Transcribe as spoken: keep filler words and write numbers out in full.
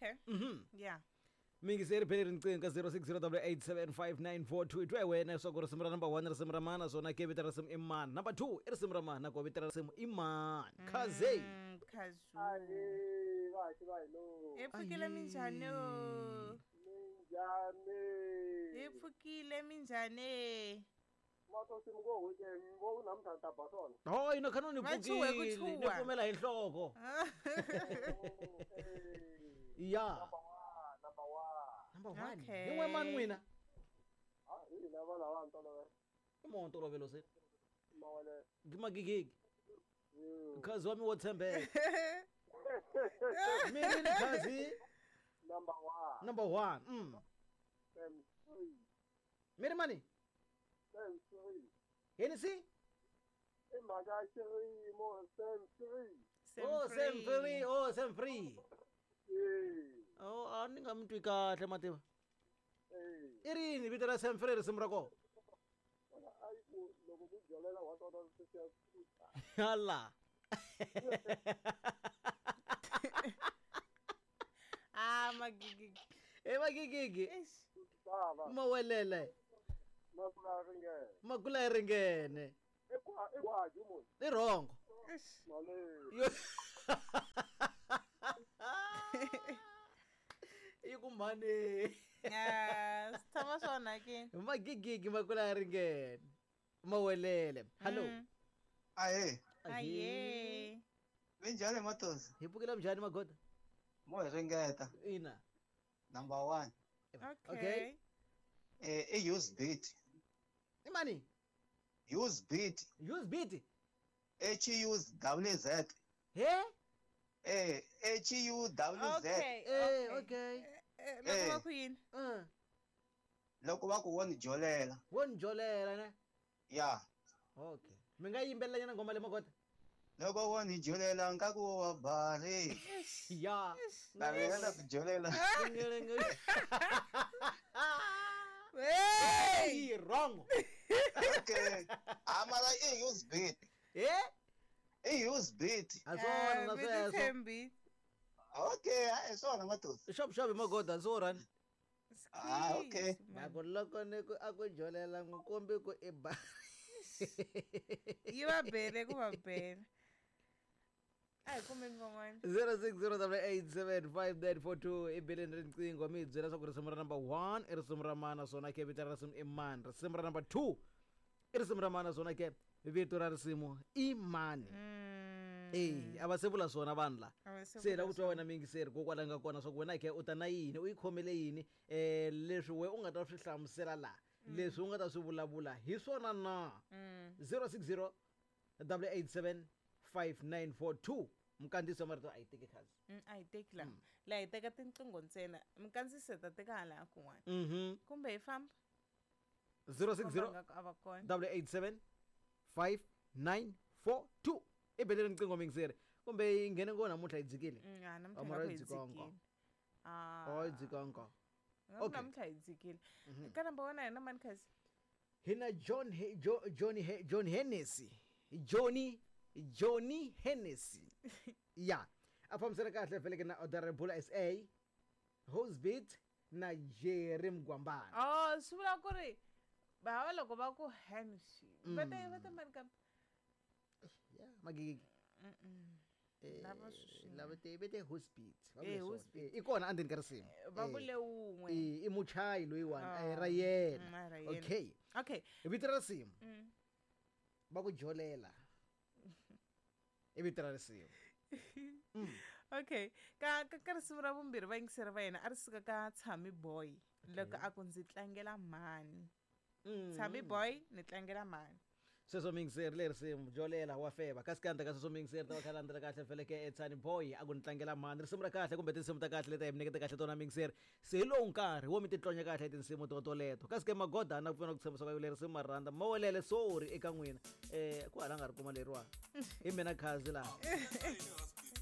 Okay. Mhm. Yeah. Mingiseri pheli riqingho ka zero six zero eight seven five nine four two itwe wena so go risimu ra number one risimu ra mana sona ke vita risimu Iman number two i risimu ra mana ko vita risimu Iman Khaze Mm, Khazu. Ayi, bathi bayilo. Epfukile minjhani o? Minjani? Epfukile minjhani? Mato simgo weekend ngo namthanda basona. hoy no khanoni Machuwe pukile kuchuwa. nipfumela inhloko ya Number one. number one Okay. yin'we mani n'wina Ah, hi lava lava ntolo. i montolovelo se Mawale. ngimagigigi Mm. Khazi wami wo tshembeka mina ni Khazi Number one. number one mm Sem three. miri mani Sem three. yini si Imaga three mo sem three. oh sem free oh sem free Eh. oh a ni nga mtwi kahle mativa Eh. i rini vito ra sem free risimu ra kona Ayi ku loko ku jolela wa tota sisi ya. yala Ah, magigig. e magigigi Eish. Baba. mawelele Masula ringe. makula i ringene Ekwa ekwa jumo. i rongo Eish. Male. Yo- i ku mani Ah, sithama swona ke. magigigi makula i ringene mawelele hallo Mm. Aye, Aye. minjhani Matosi? hi pfukile njhani magoda Mo hi ringeta. ina Number one. Okay. Eh, i use beat. i mani Use beat. use beat H U W Z. he Eh, H U W Z. Okay. eh Okay. okay Eh, loko va ku yini? uh Loko va ku woni jolela. wo njolela ne Ya. okay mi nga yimbelela nyana ngoma le magoda Loko woni jolela nkaku wa bari. ya Navela ku jolela. Hey! i rongo Okay. Amala i use beat. eh I use beat. asona na sweswo Thembi. Okay, ayi swona Matosi. shop shop hi magoda sorani Ah, okay. ako loko ni ku aku jolela ngukombi ku i ba Yi va bele ku va bele. Ai kumeni van'wana. zero six zero eight seven five nine four two i beleni riqingho mi hi byela swa ku risimu ra number one i risimu ra mana swona ke vito ra risimu Iman risimu ra number two i risimu ra mana swona ke vito ra risimu Imani eh a va se vula swona vanhu la se la ku twa wena mingiseri kokwala nga kona swa ku wena ke u ta na yini u yi khomele yini eh leswi we u nga ta swi hlamusela la leswi u nga ta swi vulavula hi swona na zero six zero eight seven five nine four two mkandziso wa marito a yi teki Khazi A yi teki laha. Laha hi teka tinqingho ntsena. Mikandziso ta teka hala kun'wana. mhm Kumbe hi famba. zero six zero a va kona. eight seven five nine four two i beleni riqingho mingiseri kumbe yi nghene ngo namuntlha yi dzikile Mm, ah, namuntlha Amara nga ku hi dzikonko. dzikile. Ah. o yi dzikonko Ngaku Okay. namuntlha hi dzikile. Ka namba wena hi na mani Khazi? hina John He- Jo- Johnny He- John Hennessy Johnny Johnny Hennessy ya a fambisana kahle feleke na Honorable S A Hosbit na Jerry Mgwambana Oh, swi vula ku ri va loko va ku Hennessy. Va ta va ta mani ka. ya magigi Lava sweswi. lava te bete Hosbit Eh, Hospit. i kona andeni ka risimu Va vule wun'we. i i muchayi loyiwani Ah. a hi ra Mm, yena a ra yena. okay Okay. i vito ra risimu Mm. va ku jolela i vito ra risimu Okay. Ka ka ka risimu ra vumbirhi va yingiseri va yena a ri suka ka Tshami Boy. Loko a ku ndzi tlangela mani. Tshami Boy ni tlangela mani. sweswo mingiseri le risimu jolela wa feva kasi kanta ka sweswo mingiseri ta va kha landzela kahle feleke Tshami Boy a ku ni tlangela mani risimu ra kahle kumbe tinsimu ta kahle leti a hi mi nyikete kahle tona mingiseri se hi lowu nkarhi wo mi titlonya kahle hi tinsimu to toleto kasi ke magoda na ku pfuna ku tshembisa ka yule risimu maranda mawelele sori eka n'wina um ku hala nga ri kuma leriwa hi mina Khazi laha